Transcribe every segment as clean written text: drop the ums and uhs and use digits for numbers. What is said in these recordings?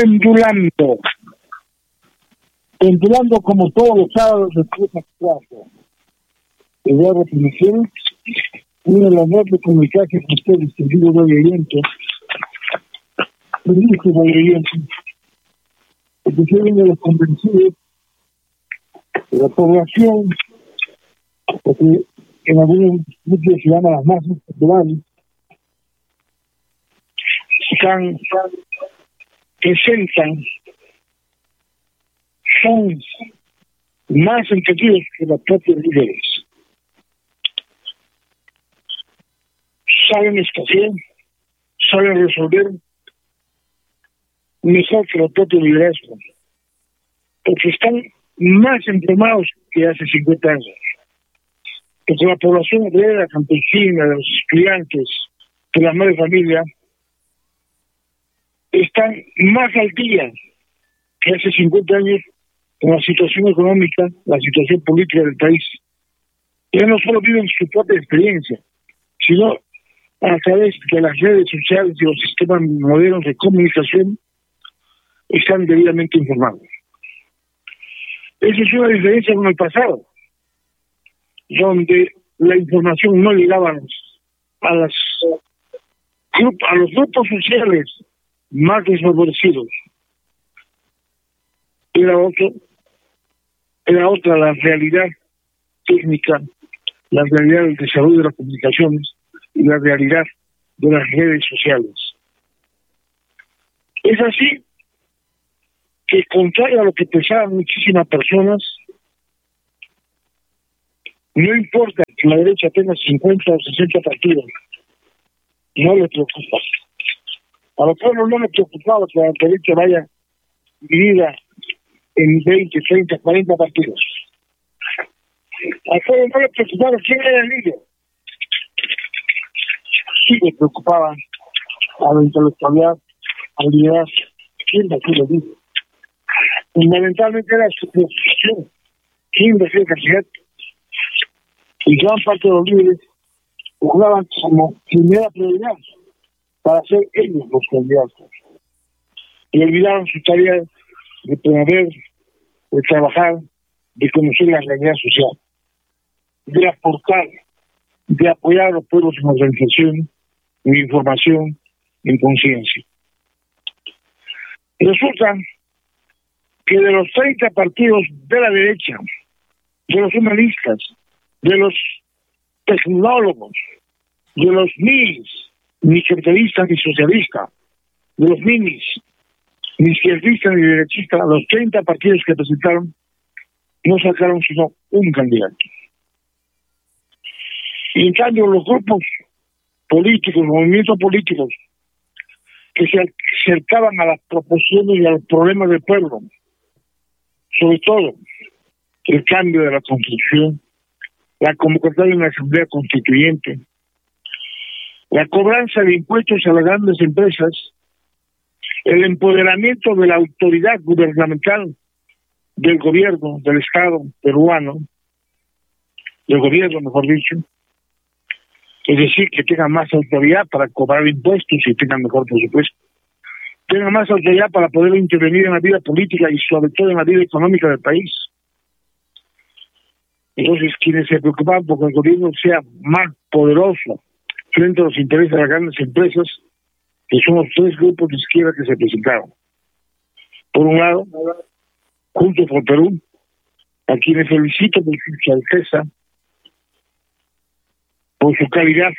pendulando como todos los sábados de 3 a 4. Eduardo Pinochet, tiene el honor de comunicarse con usted, distinguido oyente, porque soy uno de los convencidos de la población, porque en algunos sitios se llama las masas populares, presentan, son más entendidos que los propios líderes. Saben escoger, saben resolver mejor que los propios liderazgos, porque están más informados que hace 50 años. Porque la población obrera, campesina, de los estudiantes, de las madres de familia, están más al día que hace 50 años con la situación económica, la situación política del país. Ya no solo viven su propia experiencia, sino a través de las redes sociales y los sistemas modernos de comunicación están debidamente informados. Esa es una diferencia con el pasado, donde la información no llegaba a los grupos sociales más desfavorecidos. Era otra la realidad técnica, la realidad del desarrollo de las comunicaciones y la realidad de las redes sociales. Es así que, contrario a lo que pensaban muchísimas personas, no importa que la derecha tenga 50 o 60 partidos, no le preocupa. A los pueblos no les preocupaba que la derecha vaya dividida en 20, 30, 40 partidos. Al pueblo no le preocupaba quién era el líder. Sí le preocupaba a la intelectualidad, al liderazgo, quién va a ser el líder. Fundamentalmente era su posición, quién va a ser el candidato. Y gran parte de los líderes jugaban como primera prioridad para ser ellos los candidatos. Y olvidaron su tarea de promover, de trabajar, de conocer la realidad social, de aportar, de apoyar a los pueblos en organización, en información, en conciencia. Resulta que de los 30 partidos de la derecha, de los humanistas, de los tecnólogos, de los MIS, ni capitalistas ni socialistas, de los MINIS, ni izquierdistas ni derechistas, los 30 partidos que presentaron no sacaron sino un candidato. Y en cambio los grupos políticos, movimientos políticos que se acercaban a las proposiciones y a los problemas del pueblo, sobre todo el cambio de la Constitución, la convocatoria de una asamblea constituyente, la cobranza de impuestos a las grandes empresas, el empoderamiento de la autoridad gubernamental del gobierno, del Estado peruano, del gobierno, mejor dicho, es decir, que tenga más autoridad para cobrar impuestos y tenga mejor presupuesto, tenga más autoridad para poder intervenir en la vida política y sobre todo en la vida económica del país. Entonces, quienes se preocupan porque el gobierno sea más poderoso frente a los intereses de las grandes empresas, que son los 3 grupos de izquierda que se presentaron. Por un lado, Juntos por Perú, a quienes felicito por su alteza, por su calidad,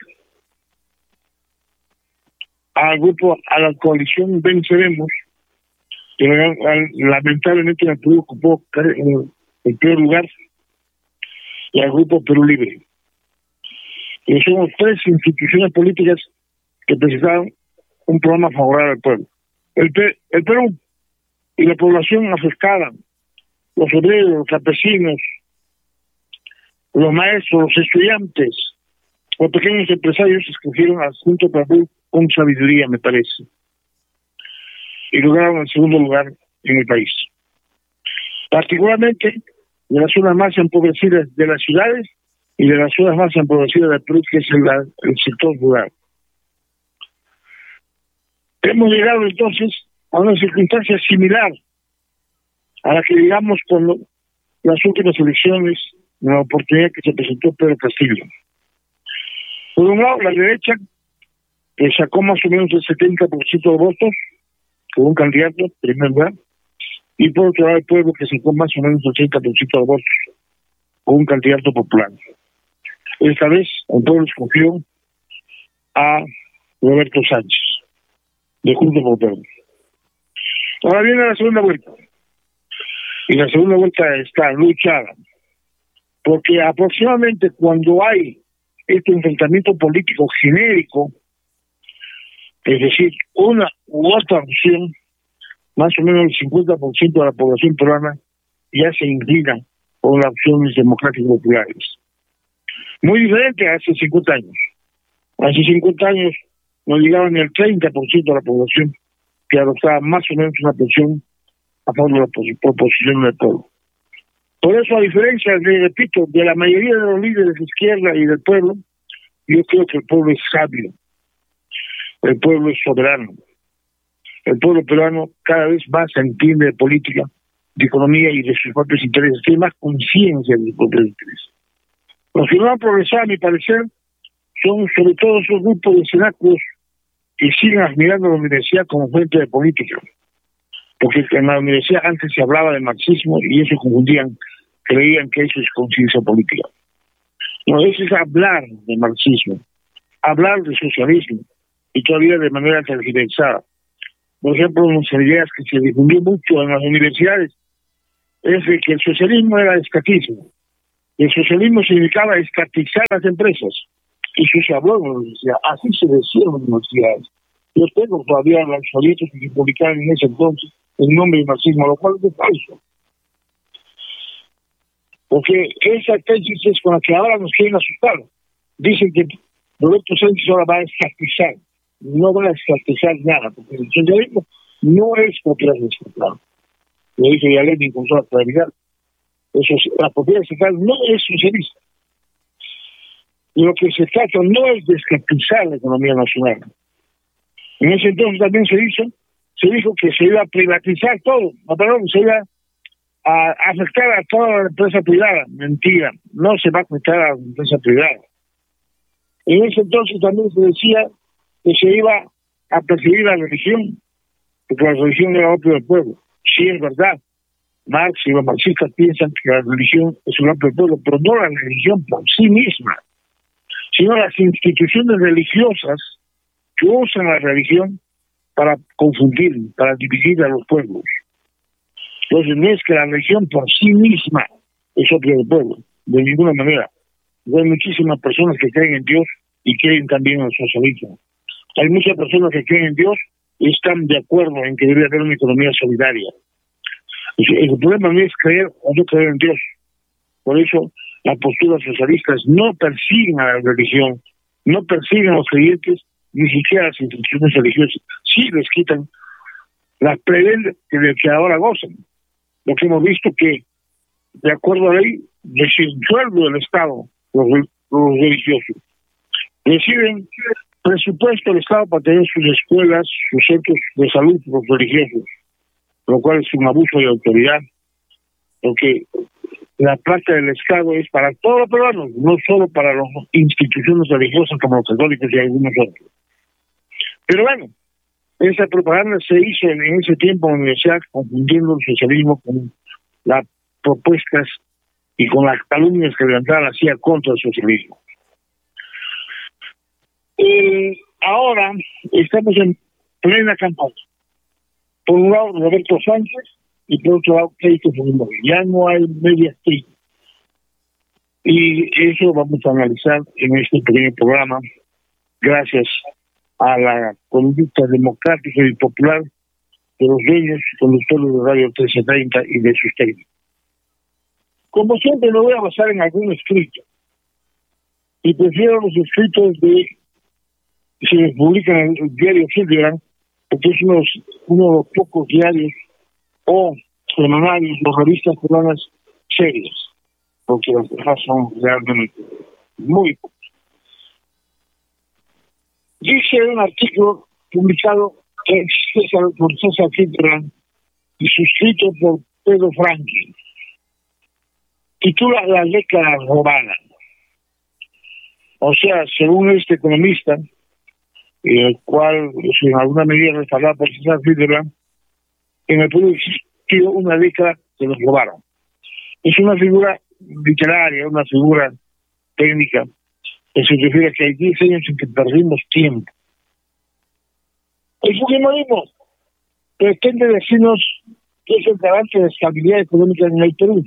al grupo, a la coalición Venceremos, que lamentablemente la Perú ocupó el peor lugar, y al grupo Perú Libre. Y somos 3 instituciones políticas que presentaron un programa favorable al pueblo. El Perú y la población afectada, los obreros, los campesinos, los maestros, los estudiantes, los pequeños empresarios escogieron al Juntos por Perú con sabiduría, me parece, y lograron el segundo lugar en el país. Particularmente de las zonas más empobrecidas de las ciudades y de las zonas más empobrecidas del Perú, que es el sector rural. Hemos llegado entonces a una circunstancia similar a la que digamos con las últimas elecciones, en la oportunidad que se presentó Pedro Castillo. Por un lado, la derecha, que sacó más o menos el 70% de votos con un candidato, en primer lugar, y por otro lado el pueblo, que sacó más o menos el 80% de votos con un candidato popular. Esta vez el pueblo escogió a Roberto Sánchez, de Juntos por el Pueblo. Ahora viene la segunda vuelta, y la segunda vuelta está luchada, porque aproximadamente cuando hay este enfrentamiento político genérico, es decir, una u otra opción, más o menos el 50% de la población peruana ya se inclina por las opciones democráticas populares. Muy diferente a hace 50 años. Hace 50 años no llegaba ni el 30% de la población que adoptaba más o menos una posición a favor de la proposición del pueblo. Por eso, a diferencia, repito, de la mayoría de los líderes de izquierda y del pueblo, yo creo que el pueblo es sabio, el pueblo es soberano, el pueblo peruano cada vez más entiende de política, de economía y de sus propios intereses, tiene más conciencia de sus propios intereses. Los que no han progresado, a mi parecer, son sobre todo esos grupos de senacos que siguen admirando a la universidad como fuente de política, porque en la universidad antes se hablaba de marxismo y eso confundían, creían que eso es conciencia política. No, eso es hablar de marxismo, hablar de socialismo, y todavía de manera tergiversada. Por ejemplo, una de las ideas que se difundió mucho en las universidades es de que el socialismo era escatismo. El socialismo significaba estatizar las empresas. Y eso se habló en la universidad, así se decía en las universidades. Yo tengo todavía los folletos que se publicaron en ese entonces en nombre de marxismo, lo cual es falso. Porque esa tesis es con la que ahora nos quieren asustar. Dicen que Roberto Sánchez ahora va a estatizar. No va a estatizar nada, porque el socialismo no es propiedad estatal. Lo dice ya Lenin con toda claridad. La propiedad estatal no es socialista. Y lo que se trata no es de estatizar la economía nacional. En ese entonces también se dijo que se iba a privatizar todo, se iba a afectar a toda la empresa privada. Mentira, no se va a afectar a la empresa privada. En ese entonces también se decía que se iba a perseguir la religión, porque la religión era opio del pueblo. Sí, es verdad, Marx y los marxistas piensan que la religión es un opio del pueblo, pero no la religión por sí misma, sino las instituciones religiosas que usan la religión para confundir, para dividir a los pueblos. Entonces no es que la religión por sí misma es opio del pueblo, de ninguna manera. Hay muchísimas personas que creen en Dios y creen también en el socialismo. Hay muchas personas que creen en Dios y están de acuerdo en que debe haber una economía solidaria. El problema no es creer o no creer en Dios. Por eso las posturas socialistas no persiguen a la religión, no persiguen a los creyentes, ni siquiera a las instituciones religiosas. Sí les quitan las prebendas que ahora gozan. Lo que hemos visto que, de acuerdo a la ley, reciben sueldo del Estado los religiosos. Reciben presupuesto del Estado para tener sus escuelas, sus centros de salud, los religiosos, lo cual es un abuso de autoridad, porque la plata del Estado es para todos los peruanos, no solo para las instituciones religiosas como los católicos y algunos otros. Pero bueno, esa propaganda se hizo en ese tiempo en la universidad, confundiendo el socialismo con las propuestas y con las calumnias que levantaban hacía contra el socialismo. Ahora estamos en plena campaña. Por un lado, Roberto Sánchez, y por otro lado, Keiko Fujimori. Ya no hay medias tintas. Y eso vamos a analizar en este pequeño programa, gracias a la conducta democrática y popular de los dueños y conductores de Radio 1330 y de sus técnicos. Como siempre, me voy a basar en algún escrito. Y prefiero los escritos que se publican en el diario Silverán, porque es uno de los pocos diarios o semanarios o revistas peruanas serias, porque las demás son realmente muy pocas. Dice un artículo publicado por César Fitzgerald y suscrito por Pedro Franklin. Titula La década robada. O sea, según este economista, el cual en alguna medida respaldado por César Fitzgerald, en el Perú existió una década que nos robaron. Es una figura literaria, una figura técnica, que se refiere a que hay 10 años en que perdimos tiempo. El fujimorismo pretende decirnos que es el garante de estabilidad económica en el Perú.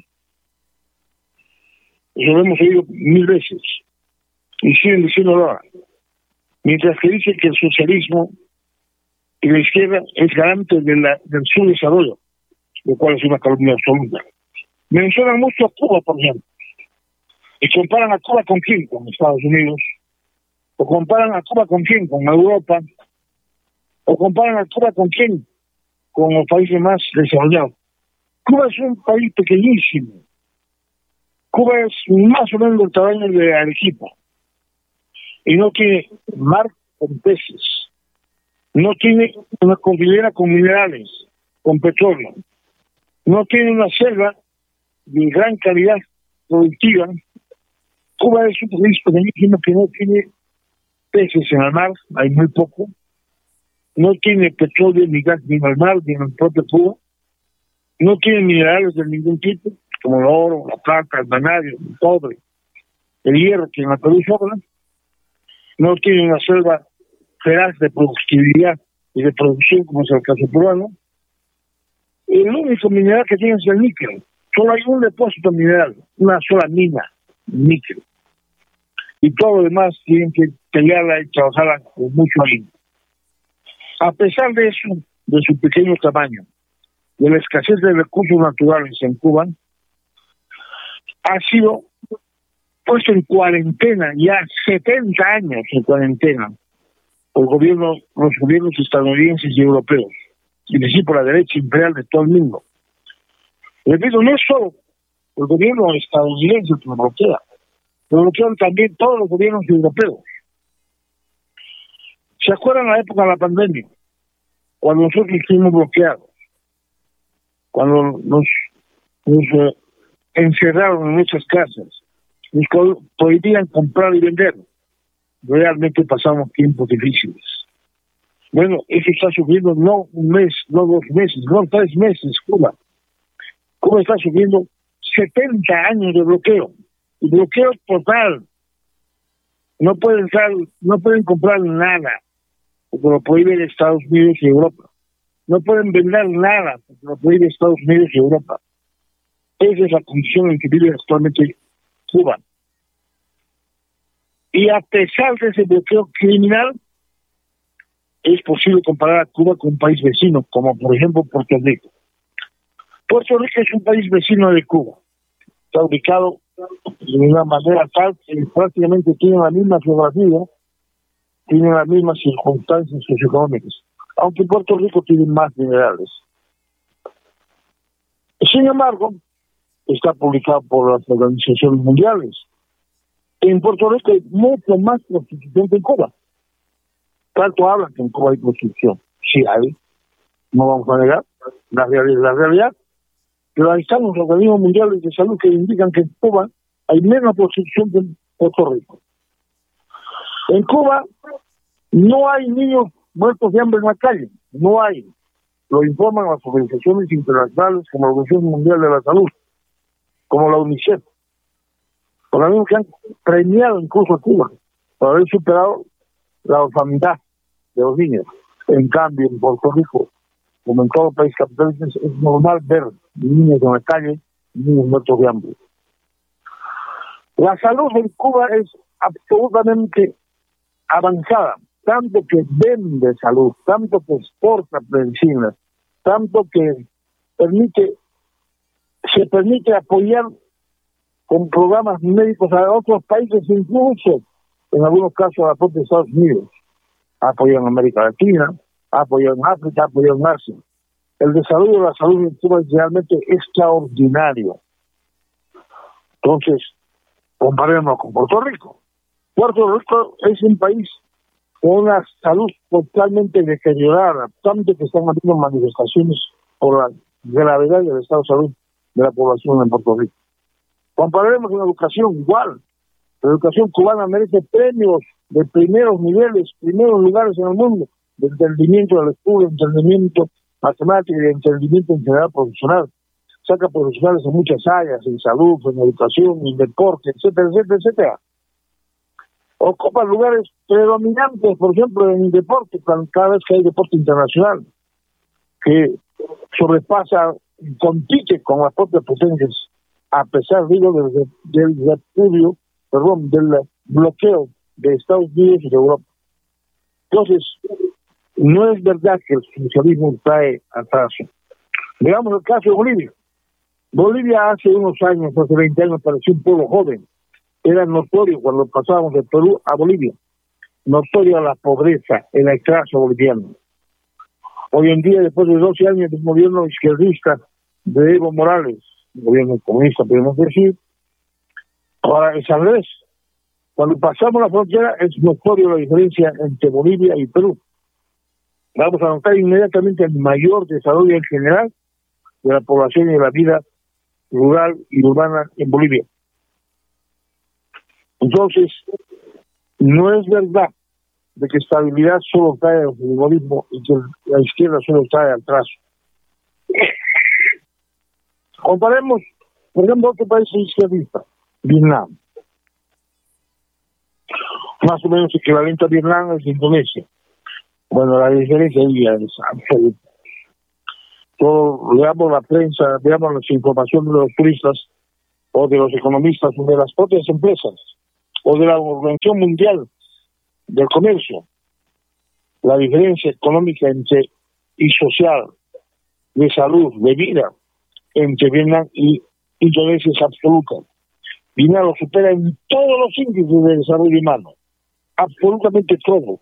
Eso lo hemos oído 1000 veces y siguen diciéndolo ahora. Mientras que dice que el socialismo y la izquierda es garante del subdesarrollo, lo cual es una calumnia absoluta. Mencionan mucho a Cuba, por ejemplo, y comparan a Cuba con quién, con Estados Unidos, o comparan a Cuba con quién, con Europa, o comparan a Cuba con quién, con los países más desarrollados. Cuba es un país pequeñísimo. Cuba es más o menos del tamaño de Arequipa y no tiene mar con peces, no tiene una cordillera con minerales, con petróleo, no tiene una selva de gran calidad productiva. Cuba es un país pequeñísimo que no tiene peces en el mar, hay muy poco, no tiene petróleo ni gas ni en el mar ni en el propio Cuba, no tiene minerales de ningún tipo, como el oro, la plata, el vanadio, el cobre, el hierro, que en la Perú sobra. No tiene una selva feraz de productividad y de producción, como es el caso peruano. El único mineral que tiene es el níquel. Solo hay un depósito mineral, una sola mina, níquel. Y todo lo demás tienen que pelearla y trabajarla con mucho ahínco. A pesar de eso, de su pequeño tamaño, de la escasez de recursos naturales en Cuba, ha sido puesto en cuarentena, ya 70 años en cuarentena, por los gobiernos estadounidenses y europeos, y decir por la derecha imperial de todo el mundo. Repito, no es solo el gobierno estadounidense que lo bloquea, lo bloquean también todos los gobiernos europeos. ¿Se acuerdan la época de la pandemia? Cuando nosotros estuvimos bloqueados, cuando nos encerraron en nuestras casas, nos prohibían comprar y vender. Realmente pasamos tiempos difíciles. Bueno, eso está sufriendo no un mes, no 2 meses, no 3 meses Cuba. Cuba está sufriendo 70 años de bloqueo. Y bloqueo total. No pueden comprar nada, porque lo prohíben Estados Unidos y Europa. No pueden vender nada, porque lo prohíben Estados Unidos y Europa. Esa es la condición en que vive actualmente Cuba. Y a pesar de ese bloqueo criminal, es posible comparar a Cuba con un país vecino, como por ejemplo Puerto Rico. Puerto Rico es un país vecino de Cuba. Está ubicado de una manera tal que prácticamente tiene la misma geografía, tiene las mismas circunstancias socioeconómicas, aunque Puerto Rico tiene más minerales. Sin embargo, está publicado por las organizaciones mundiales. En Puerto Rico hay mucho más prostitución que en Cuba. Tanto hablan que en Cuba hay prostitución. Sí hay, no vamos a negar, la realidad. Pero ahí están los organismos mundiales de salud que indican que en Cuba hay menos prostitución que en Puerto Rico. En Cuba no hay niños muertos de hambre en la calle, no hay. Lo informan las organizaciones internacionales como la Organización Mundial de la Salud, como la UNICEF. Organismos que han premiado incluso a Cuba por haber superado la orfandad de los niños. En cambio, en Puerto Rico, como en todo país capitalista, es normal ver niños en la calle, niños muertos de hambre. La salud en Cuba es absolutamente avanzada, tanto que vende salud, tanto que exporta medicinas, tanto que se permite apoyar con programas médicos a otros países, incluso en algunos casos a la propia Estados Unidos. Ha apoyado en América Latina, ha apoyado en África, ha apoyado en Asia. El desarrollo de la salud en Cuba es realmente extraordinario. Entonces, comparemos con Puerto Rico. Puerto Rico es un país con una salud totalmente deteriorada, tanto que están habiendo manifestaciones por la gravedad del estado de salud de la población en Puerto Rico. Compararemos con la educación, igual. La educación cubana merece premios de primeros niveles, primeros lugares en el mundo, de entendimiento del estudio, de entendimiento matemático y de entendimiento en general profesional. Saca profesionales en muchas áreas, en salud, en educación, en deporte, etcétera, etcétera, etcétera. Ocupa lugares predominantes, por ejemplo, en el deporte, cada vez que hay deporte internacional, que sobrepasa y compite con las propias potencias, a pesar, digo, del repudio, del bloqueo de Estados Unidos y de Europa. Entonces, no es verdad que el socialismo trae atraso. Veamos el caso de Bolivia. Bolivia hace unos años, hace 20 años, parecía un pueblo joven. Era notorio cuando pasábamos de Perú a Bolivia. Notoria la pobreza, el atraso boliviano. Hoy en día, después de 12 años del gobierno izquierdista de Evo Morales, gobierno comunista, podemos decir, ahora es al revés. Cuando pasamos la frontera es notorio la diferencia entre Bolivia y Perú. Vamos a notar inmediatamente el mayor desarrollo en general de la población y de la vida rural y urbana en Bolivia. Entonces, no es verdad de que estabilidad solo trae el fujimorismo y que la izquierda solo trae atraso. Comparemos, por ejemplo, otro país izquierdista, Vietnam. Más o menos equivalente a Vietnam es Indonesia. Bueno, la diferencia ahí es absoluta. Veamos la prensa, veamos las informaciones de los turistas o de los economistas o de las propias empresas o de la Organización Mundial del Comercio. La diferencia económica y social, de salud, de vida, entre Vietnam y Indonesia es absoluta. Vietnam lo supera en todos los índices de desarrollo humano, absolutamente todo.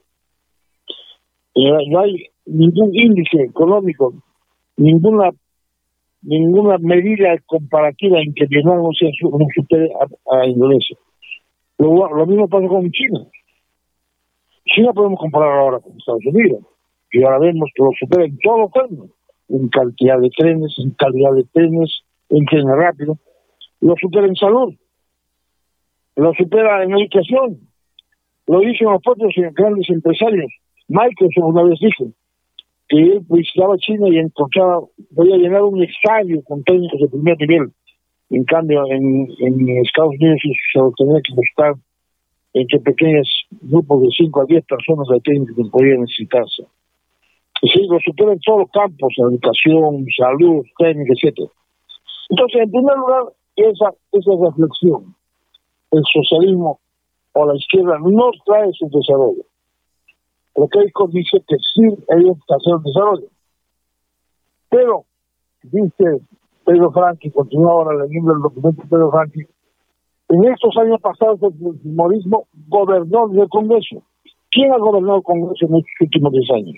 No hay ningún índice económico, ninguna medida comparativa en que Vietnam no supere a Indonesia. Lo mismo pasa con China. China podemos comparar ahora con Estados Unidos, y ahora vemos que lo supera en todos los términos, en cantidad de trenes, en calidad de trenes, en trenes rápidos, lo supera en salud, lo supera en educación, lo dicen los propios grandes empresarios. Microsoft una vez dijo que él visitaba China y encontraba, podía llenar un estadio con técnicos de primer nivel. En cambio, en Estados Unidos se lo tenía que buscar entre pequeños grupos de 5 a 10 personas de técnicos que podían necesitarse. Y sí, lo supera en todos los campos, educación, salud, técnica, etcétera. Entonces, en primer lugar, esa reflexión, el socialismo o la izquierda no trae su desarrollo. Lo que dice que sí hay que hacer el desarrollo. Pero, dice Pedro Franqui, continúa ahora leyendo el documento de Pedro Franqui, en estos años pasados el fujimorismo gobernó el Congreso. ¿Quién ha gobernado el Congreso en estos últimos 10 años?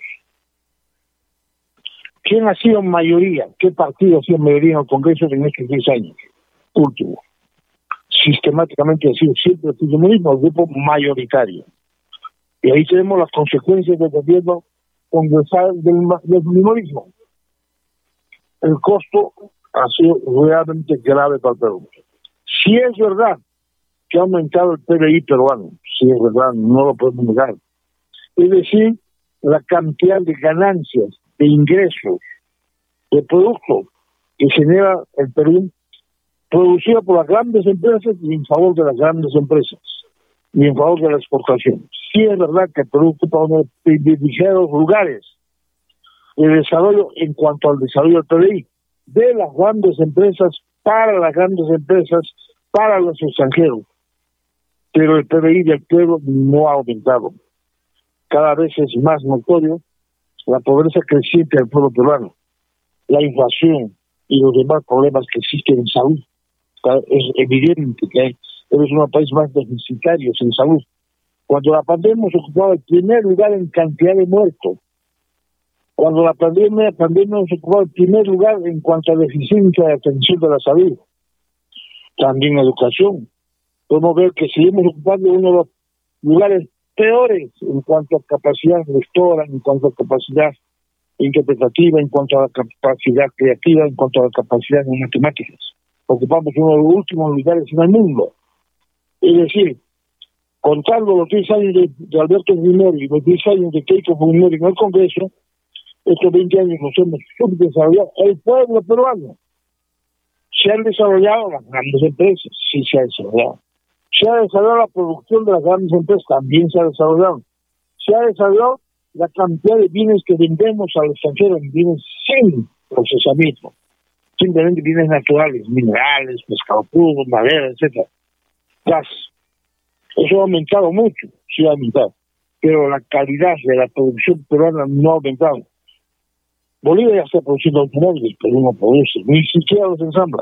¿Quién ha sido mayoría? ¿Qué partido ha sido mayoría en el Congreso en estos 10 años? Último. Sistemáticamente ha sido siempre el fujimorismo, el grupo mayoritario. Y ahí tenemos las consecuencias del gobierno congresal del fujimorismo. El costo ha sido realmente grave para el Perú. Si es verdad que ha aumentado el PBI peruano, si es verdad, no lo podemos negar. Es decir, la cantidad de ganancias, de ingresos, de productos que genera el Perú, producida por las grandes empresas y en favor de las grandes empresas, y en favor de la exportación. Sí es verdad que el Perú ocupa uno de privilegiados lugares de desarrollo en cuanto al desarrollo del PBI, de las grandes empresas, para las grandes empresas, para los extranjeros. Pero el PBI del pueblo no ha aumentado. Cada vez es más notorio la pobreza creciente del pueblo peruano, la inflación y los demás problemas que existen en salud. Es evidente que es un país más deficitario en salud. Cuando la pandemia se ocupaba el primer lugar en cantidad de muertos, cuando la pandemia se ocupaba el primer lugar en cuanto a deficiencia de atención de la salud, también educación. Podemos ver que seguimos ocupando uno de los lugares peores en cuanto a capacidad lectora, en cuanto a capacidad interpretativa, en cuanto a la capacidad creativa, en cuanto a la capacidad en matemáticas. Ocupamos uno de los últimos lugares en el mundo. Es decir, contando los 10 años de Alberto Fujimori y los 10 años de Keiko Fujimori en el Congreso, estos 20 años nos hemos subdesarrollado. El pueblo peruano se han desarrollado las grandes empresas, sí se ha desarrollado. Se ha desarrollado la producción de las grandes empresas, también se ha desarrollado. Se ha desarrollado la cantidad de bienes que vendemos al extranjero, bienes sin procesamiento, simplemente bienes naturales, minerales, pescado crudo, madera, etcétera, gas. Eso ha aumentado mucho, sí ha aumentado, pero la calidad de la producción peruana no ha aumentado. Bolivia ya está produciendo automóviles, pero no produce, ni siquiera los ensambla.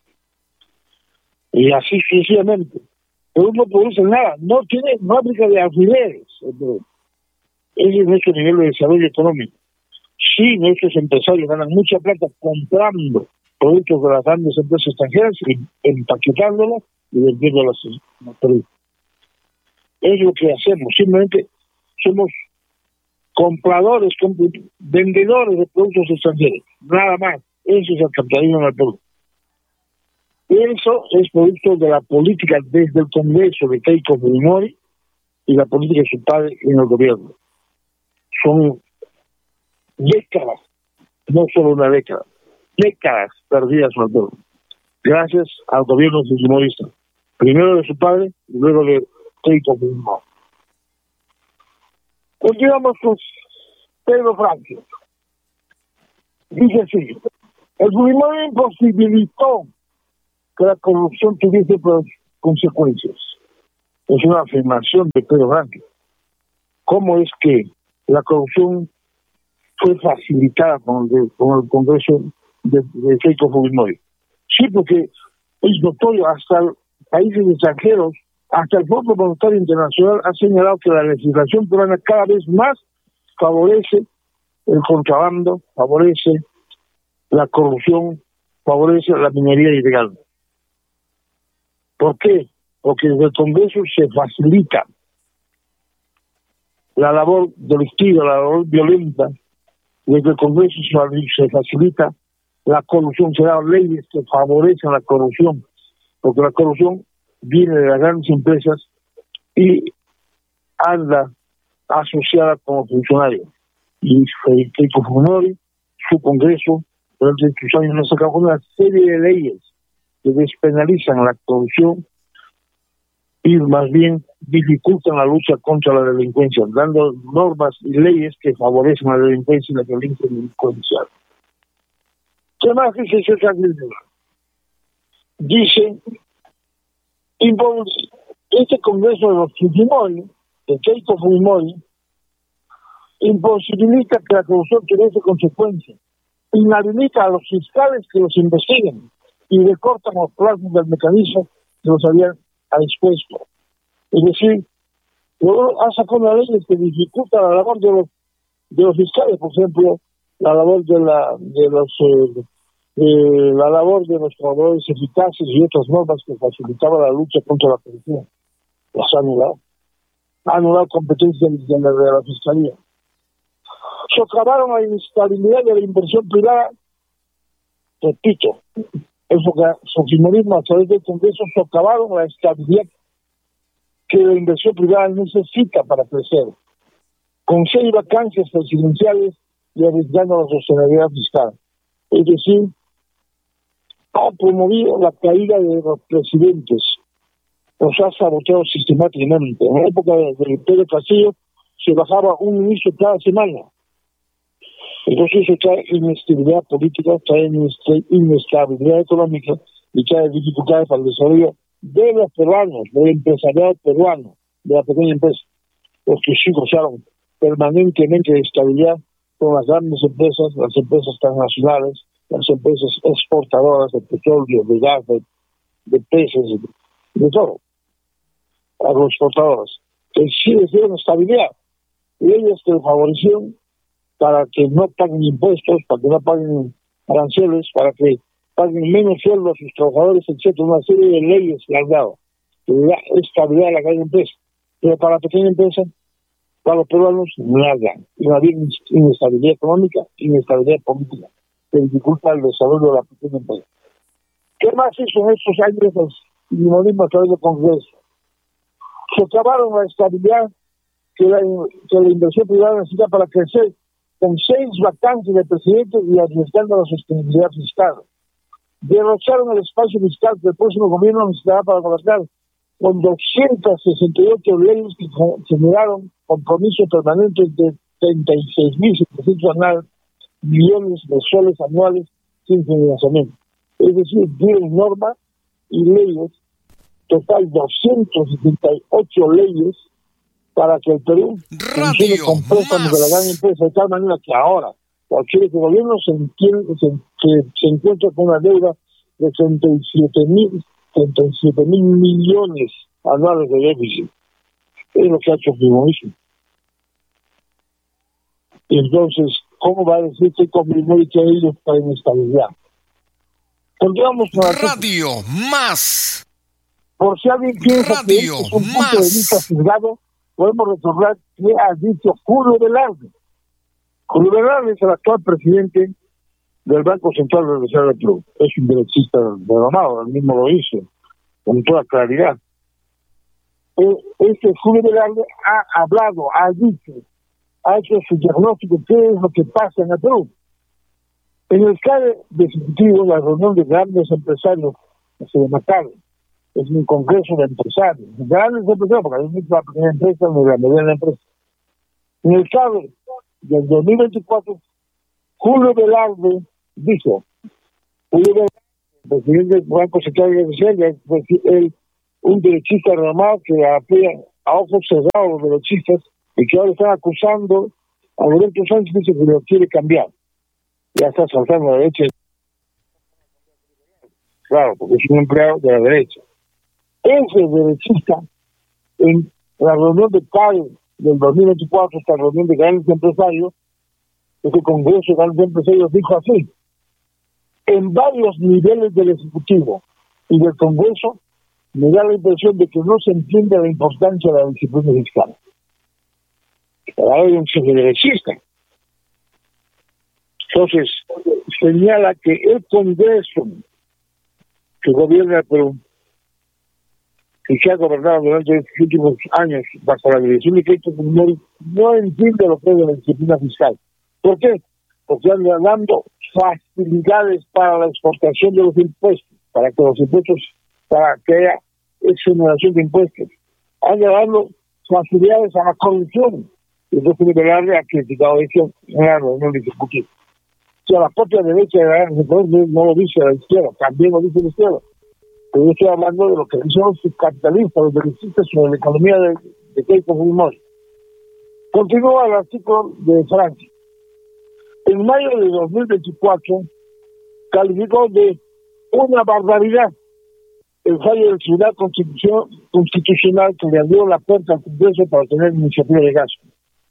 Y así sucesivamente. Perú no produce nada, no tiene fábrica de alfileres. Ese es nuestro nivel de desarrollo económico. Sí, nuestros empresarios ganan mucha plata comprando productos de las grandes empresas extranjeras y empaquetándolos y vendiéndolos en Perú. Es lo que hacemos, simplemente somos compradores, vendedores de productos extranjeros, nada más. Eso es el capitalismo en el Perú. Eso es producto de la política desde el Congreso de Keiko Fujimori y la política de su padre en el gobierno. Son décadas, no solo una década, décadas perdidas en el Perú, gracias al gobierno fujimorista, primero de su padre y luego de Keiko Fujimori. Continuamos con Pedro Franco. Dice así: el Fujimori imposibilitó que la corrupción tuviese consecuencias. Es una afirmación de Pedro Franco. ¿Cómo es que la corrupción fue facilitada con el Congreso de Keiko Fujimori? Sí, porque es notorio, hasta países extranjeros, hasta el Fondo Monetario Internacional ha señalado que la legislación peruana cada vez más favorece el contrabando, favorece la corrupción, favorece la minería ilegal. ¿Por qué? Porque desde el Congreso se facilita la labor delictiva, la labor violenta. Desde el Congreso se facilita la corrupción, se dan leyes que favorecen la corrupción, porque la corrupción viene de las grandes empresas y anda asociada como funcionario. Y Keiko Fujimori, su Congreso, durante estos años nos sacado una serie de leyes que despenalizan la corrupción y más bien dificultan la lucha contra la delincuencia, dando normas y leyes que favorecen la delincuencia y la violencia delincuencial. ¿Qué más dice ese capítulo? Dice, este Congreso de los Fujimori, de Keiko Fujimori, imposibilita que la corrupción tuviese consecuencias, inhabilita a los fiscales que los investiguen y recortan los plazos del mecanismo que los habían expuesto. Es decir, ha sacado una ley que dificulta la labor de los fiscales, por ejemplo, la labor de los trabajadores eficaces y otras normas que facilitaban la lucha contra la corrupción. Las ha anulado. Ha anulado competencias de la fiscalía. Socavaron la inestabilidad de la inversión privada. Repito, el fujimorismo a través del Congreso socavaron la estabilidad que la inversión privada necesita para crecer, con 6 vacancias presidenciales y arriesgando la sostenibilidad fiscal. Es decir, ha promovido la caída de los presidentes, los ha saboteado sistemáticamente. En la época de Pedro Castillo se bajaba un ministro cada semana. Entonces eso trae inestabilidad política, trae inestabilidad económica y trae dificultades para el desarrollo de los peruanos, del empresariado peruano, de la pequeña empresa, los que sí gozaron permanentemente de estabilidad con las grandes empresas, las empresas transnacionales, las empresas exportadoras de petróleo, de gas, de peces, de todo, agroexportadoras, que sí les dieron estabilidad, y ellas que favorecieron para que no paguen impuestos, para que no paguen aranceles, para que paguen menos sueldo a sus trabajadores, etcétera, una serie de leyes que han dado, que da estabilidad a la gran empresa. Pero para la pequeña empresa, para los peruanos, nada. Y va a haber inestabilidad económica, inestabilidad política, que dificulta el desarrollo de la pequeña empresa. ¿Qué más hizo en estos años el fujimorismo a través del Congreso? Socavaron la estabilidad que la inversión privada necesita para crecer, con 6 vacantes de presidente y arriesgando la sostenibilidad fiscal. Derrocharon el espacio fiscal que el próximo gobierno necesitará para gobernar, con 268 leyes que generaron compromisos permanentes de 36.700 millones de soles anuales sin financiamiento. Es decir, tienen normas y leyes, total 278 leyes para que el Perú funcione con préstamos de la gran empresa, de tal manera que ahora cualquier gobierno se encuentra con una deuda de 37.000 millones anuales de déficit. Es lo que ha hecho el fujimorismo. Entonces, ¿cómo va a decir que con Fujimori que ellos está en estabilidad? Continuamos con Radio Más. Por si alguien piensa que este es un punto de vista sesgado, podemos recordar que ha dicho Julio Velarde. Julio Velarde es el actual presidente del Banco Central de la Reserva del Perú. Es un derechista renomado, él mismo lo hizo, con toda claridad. Este Julio Velarde ha hablado, ha hecho su diagnóstico, qué es lo que pasa en el Perú. En el CADE de Ejecutivo, la reunión de grandes empresarios se demataron. Es un congreso de empresarios, grandes empresarios, porque hay mucha pequeña empresa ni la mediana empresa. En el CADE del 2024, Julio Velarde dijo, presidente del Banco Central de Reserva, un derechista renomado que apoya a ojos cerrados a los derechistas y que ahora están acusando a Roberto Sánchez, dice que lo quiere cambiar. Ya está saltando a la derecha. Claro, porque es un empleado de la derecha. Ese derechista, en la reunión de CADE del 2024, esta reunión de grandes empresarios, ese congreso de grandes empresarios dijo así: en varios niveles del Ejecutivo y del Congreso me da la impresión de que no se entiende la importancia de la disciplina fiscal. Para él es un derechista. Entonces, señala que el Congreso que gobierna el Perú y que ha gobernado durante los últimos años bajo la dirección de Keiko Fujimori no entiende lo que es la disciplina fiscal. ¿Por qué? Porque anda dando facilidades para la exportación de los impuestos, para que los impuestos, para que haya exoneración de impuestos. Anda dando facilidades a la corrupción. Y entonces Velarde ha criticado eso en la reunión de Ejecutivo. O sea, la propia derecha no lo dice la izquierda, también lo dice la izquierda. Pero yo estoy hablando de lo que dicen los capitalistas, los derechistas sobre la economía de Keiko Fujimori. Continúa el artículo de Francia. En mayo de 2024 calificó de una barbaridad el fallo del Tribunal Constitucional que le abrió la puerta al Congreso para tener iniciativa de gasto.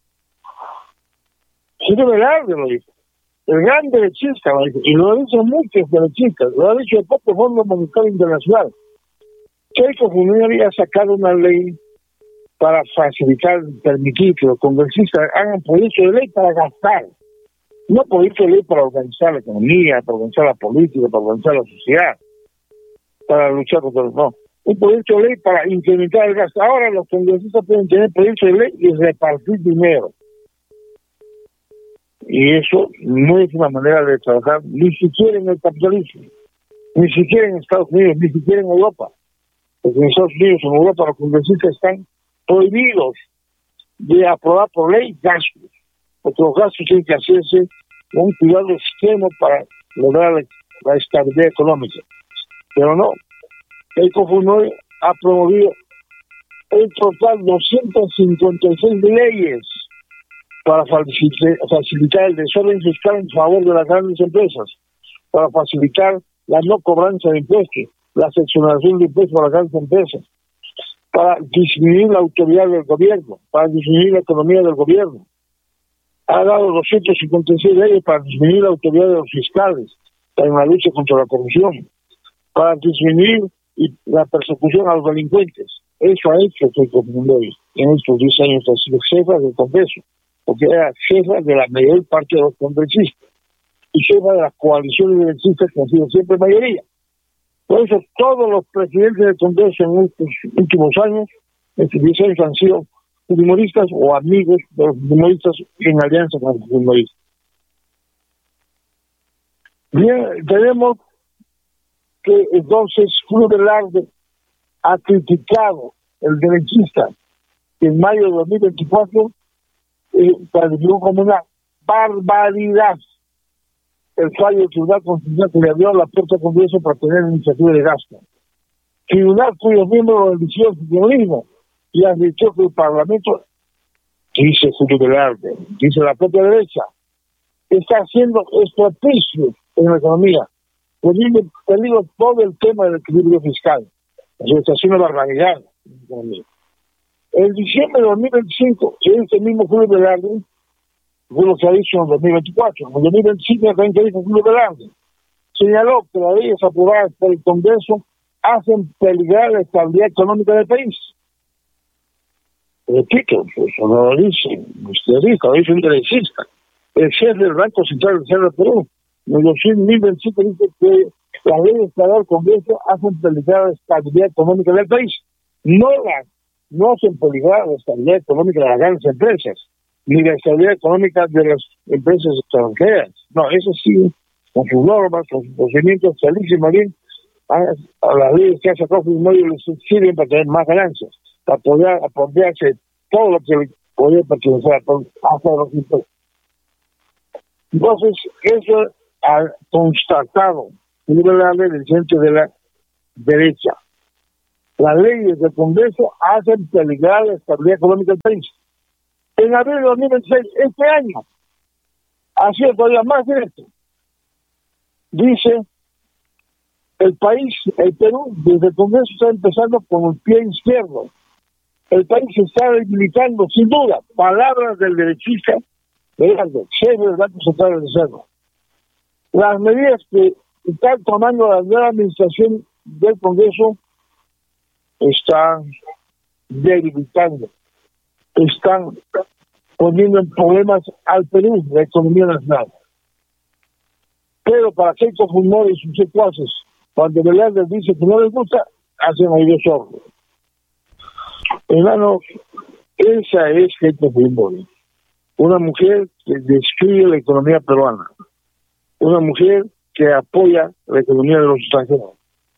Julio Velarde lo dijo. El gran derechista lo dijo. Y lo han dicho muchos derechistas. Lo ha dicho el propio Fondo Monetario Internacional. Keiko Fujimori ha sacado una ley para facilitar, permitir que los congresistas hagan proyectos de ley para gastar. No proyectos de ley para organizar la economía, para organizar la política, para organizar la sociedad, para luchar contra los no. Un proyecto de ley para incrementar el gasto. Ahora los congresistas pueden tener proyectos de ley y repartir dinero. Y eso no es una manera de trabajar, ni siquiera en el capitalismo, ni siquiera en Estados Unidos, ni siquiera en Europa. Porque en Estados Unidos, en Europa, los congresistas están prohibidos de aprobar por ley gastos, porque los gastos tienen que hacerse con un cuidado extremo para lograr la estabilidad económica. Pero no, Keiko Fujimori ha promovido en total 256 leyes para facilitar el desorden fiscal en favor de las grandes empresas, para facilitar la no cobranza de impuestos, la exoneración de impuestos para las grandes empresas, para disminuir la autoridad del gobierno, para disminuir la economía del gobierno. Ha dado 256 leyes para disminuir la autoridad de los fiscales, en la lucha contra la corrupción, para disminuir la persecución a los delincuentes. Eso ha hecho Keiko Fujimori. en estos 10 años ha sido jefa del Congreso, porque era jefa de la mayor parte de los congresistas y jefa de las coaliciones derechistas que han sido siempre mayoría. Por eso todos los presidentes del Congreso en estos últimos años, estos 10 años, han sido fujimoristas o amigos de los fujimoristas en alianza con los fujimoristas. Bien, tenemos que entonces Julio Velarde ha criticado el derechista que en mayo de 2024 calificó como una barbaridad el fallo del Tribunal Constitucional que le abrió la puerta al Congreso para tener iniciativa de gasto. Tribunal cuyos miembros lo eligieron el fujimorismo y advirtió que el Parlamento, dice Julio Velarde, dice la propia derecha, está haciendo estrategias en la economía, poniendo en peligro todo el tema del equilibrio fiscal. Eso está haciendo barbaridad en la economía. En diciembre de 2025, este mismo Julio Velarde fue lo que ha dicho en 2024. En 2025 también que dijo Julio Velarde señaló que las leyes aprobadas por el Congreso hacen peligrar la estabilidad económica del país. Repito, eso no lo dice usted, lo dice un derechista. El jefe del Banco Central del Perú, en 2025, dice que las leyes que ha dado el Congreso hacen peligrar la estabilidad económica del país. No hacen peligrar la estabilidad económica de las grandes empresas, ni la estabilidad económica de las empresas extranjeras. No, eso sí, con sus normas, con sus procedimientos, salísimo bien, a las leyes que ha sacado Fujimori les sirven para tener más ganancias, para poder apropiarse todo lo que podría pertenecer hasta los impuestos. Entonces, eso ha constatado la ley del centro de la derecha. Las leyes del Congreso hacen peligrar la estabilidad económica del país. En abril de 2026, este año, ha sido todavía más directo. Dice, el Perú, desde el Congreso está empezando con el pie izquierdo. El país se está debilitando, sin duda. Palabras del derechista, jefe del Banco Central de Reserva. Las medidas que está tomando la nueva administración del Congreso están debilitando, están poniendo en problemas al Perú, la economía nacional. Pero para Keiko Fujimori y sus secuaces, cuando Velarde dice que no les gusta, hacen oídos sordos. Hermano, esa es Keiko Fujimori, una mujer que destruye la economía peruana, una mujer que apoya la economía de los extranjeros.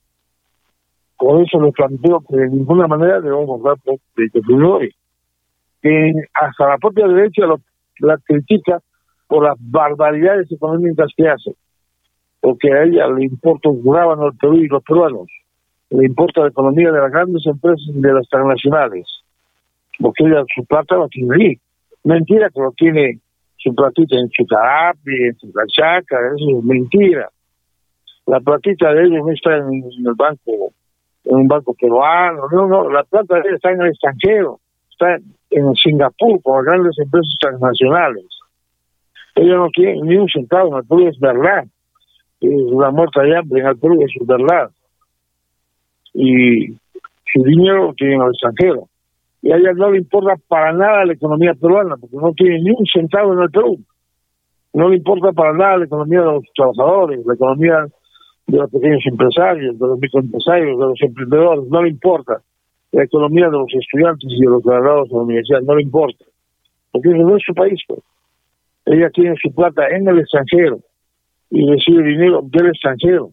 Por eso les planteo que de ninguna manera debemos dar por Keiko Fujimori, que hasta la propia derecha la critica por las barbaridades económicas que hace, porque a ella le importa un rábano al Perú y los peruanos, le importa la economía de las grandes empresas y de las transnacionales, porque ella su plata lo tiene ahí. Mentira que lo tiene su platita en Chucarapi, en Chucachaca, eso es mentira. La platita de ellos no está en el banco, en un banco peruano, no, la plata de ellos está en el extranjero, está en Singapur con las grandes empresas transnacionales. Ella no tiene ni un centavo en el Perú, es verdad. Es una muerta de hambre en el Perú, eso es verdad. Y su dinero lo tiene en el extranjero. Y a ella no le importa para nada la economía peruana, porque no tiene ni un centavo en el Perú. No le importa para nada la economía de los trabajadores, la economía de los pequeños empresarios, de los microempresarios, de los emprendedores, no le importa. La economía de los estudiantes y de los graduados de la universidad, no le importa. Porque eso no es su país, pues. Ella tiene su plata en el extranjero y recibe dinero del extranjero.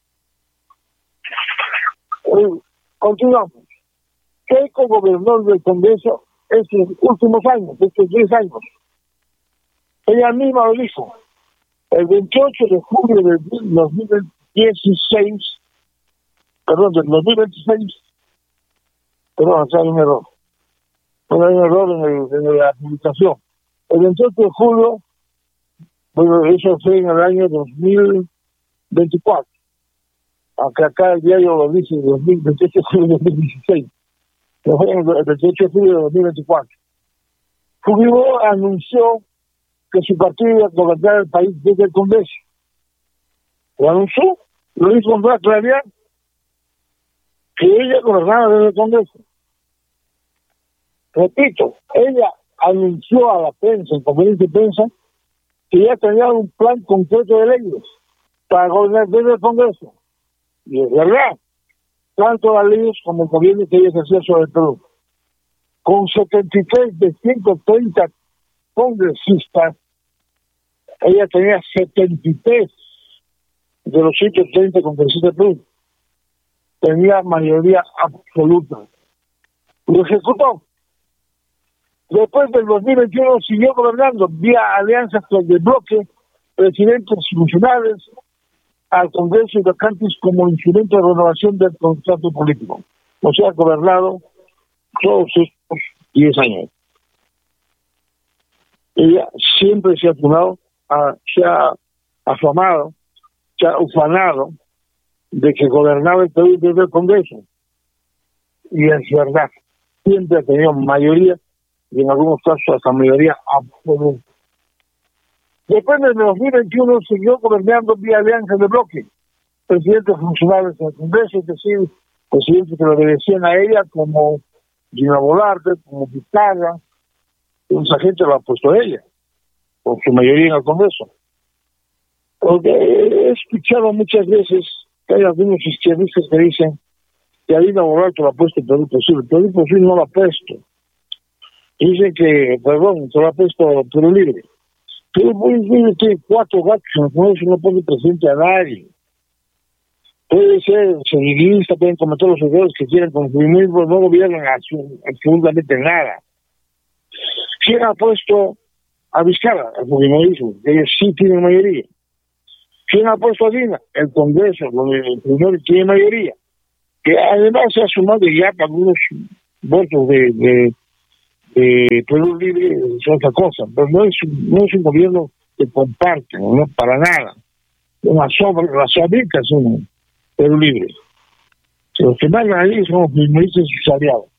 Continuamos. Keiko gobernó del Congreso estos últimos años, estos 10 años. Ella misma lo dijo. El 28 de julio del 2016, perdón, del 2026, perdón, hay un error. Hay un error en la publicación. El 28 de julio, bueno, eso fue en el año 2024. Aunque acá el diario lo dice 28 de julio de 2016. Pero fue el 28 de julio de 2024. Fujimori anunció que su partido iba a gobernar el país desde el Congreso. Lo anunció, lo hizo con toda claridad, que ella gobernaba desde el Congreso. repito, ella anunció a la prensa, en conferencia de prensa, que ya tenía un plan concreto de leyes para gobernar desde el Congreso. Y es verdad, tanto las leyes como el gobierno que ella ejercía sobre el Perú. Con 73 de 130 congresistas, ella tenía 73 de los 130 congresistas de Perú. Tenía mayoría absoluta. Lo ejecutó. Después del 2021 siguió gobernando vía alianzas con el bloque, presidentes funcionales al Congreso y vacantes como instrumento de renovación del contrato político. O sea, ha gobernado todos estos 10 años. Ella siempre se ha afamado, se ha ufanado de que gobernaba el Perú desde el Congreso. Y es verdad, siempre ha tenido mayoría y en algunos casos hasta mayoría absoluta. Después del 2021 siguió gobernando vía alianza de bloque, presidentes funcionales del Congreso, es decir, presidentes que le obedecían a ella como Gina Volarte, como Pizarra, esa gente lo ha puesto a ella, por su mayoría en el Congreso. Porque he escuchado muchas veces que hay algunos izquierdistas que dicen que Dina Boluarte lo ha puesto el Perú Posible. El Perú Posible no lo ha puesto. Dicen que, perdón, se lo ha puesto Perú Libre. Perú Libre tiene 4 gatos en el Congreso, no pone presidente a nadie. Puede ser seguidista, pueden cometer los errores que quieran con Fujimorismo, no gobiernan absolutamente nada. ¿Quién ha puesto a Vizcarra? El Fujimorismo, ellos sí tienen mayoría. ¿Quién ha puesto a Dina? El Congreso, donde el Fujimori tiene mayoría, que además se ha sumado ya para algunos votos de Perú Libre, es otra cosa, pero no es un gobierno que comparte, no para nada. Las fábricas son Perú Libre. Los que mandan ahí son los fujimoristas y sus aliados.